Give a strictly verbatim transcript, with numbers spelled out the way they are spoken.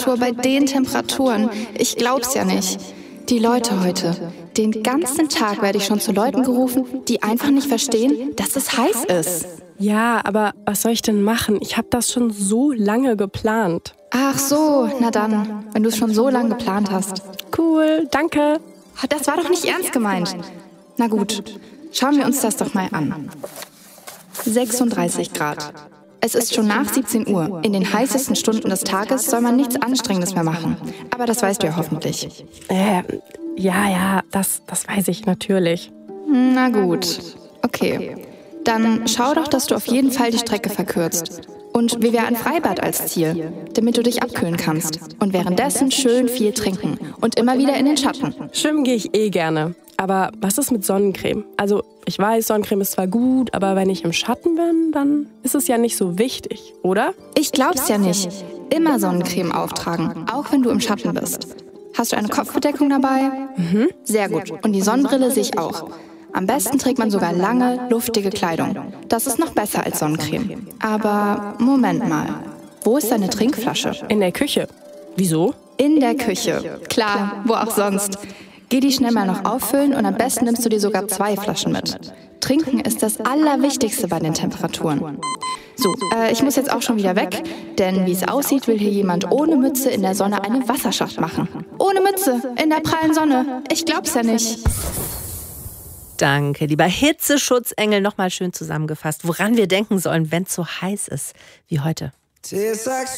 Temperatur bei den Temperaturen. Ich glaub's ja nicht. Die Leute heute. Den ganzen Tag werde ich schon zu Leuten gerufen, die einfach nicht verstehen, dass es heiß ist. Ja, aber was soll ich denn machen? Ich habe das schon so lange geplant. Ach so, na dann, wenn du es schon so lange geplant hast. Cool, danke. Das war doch nicht ernst gemeint. Na gut, schauen wir uns das doch mal an. sechsunddreißig Grad. Es ist schon nach siebzehn Uhr. In den heißesten Stunden des Tages soll man nichts Anstrengendes mehr machen. Aber das weißt du ja hoffentlich. Äh, ja, ja, das, das weiß ich natürlich. Na gut, okay. Dann schau doch, dass du auf jeden Fall die Strecke verkürzt. Und wie wäre ein Freibad als Ziel, damit du dich abkühlen kannst. Und währenddessen schön viel trinken und immer wieder in den Schatten. Schwimmen gehe ich eh gerne. Aber was ist mit Sonnencreme? Also ich weiß, Sonnencreme ist zwar gut, aber wenn ich im Schatten bin, dann ist es ja nicht so wichtig, oder? Ich glaub's ja nicht. Immer Sonnencreme auftragen, auch wenn du im Schatten bist. Hast du eine Kopfbedeckung dabei? Mhm. Sehr gut. Und die Sonnenbrille sehe ich auch. Am besten trägt man sogar lange, luftige Kleidung. Das ist noch besser als Sonnencreme. Aber Moment mal. Wo ist deine Trinkflasche? In der Küche. Wieso? In der Küche. Klar, wo auch sonst. Geh die schnell mal noch auffüllen und am besten nimmst du dir sogar zwei Flaschen mit. Trinken ist das Allerwichtigste bei den Temperaturen. So, äh, ich muss jetzt auch schon wieder weg, denn wie es aussieht, will hier jemand ohne Mütze in der Sonne eine Wasserschacht machen. Ohne Mütze, in der prallen Sonne. Ich glaub's ja nicht. Danke, lieber Hitzeschutzengel, nochmal schön zusammengefasst, woran wir denken sollen, wenn es so heiß ist wie heute.